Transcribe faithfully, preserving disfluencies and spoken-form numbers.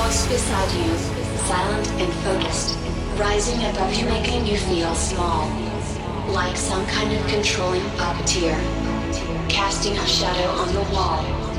walks beside you, silent and focused, rising above you, making you feel small, like some kind of controlling puppeteer, casting a shadow on the wall.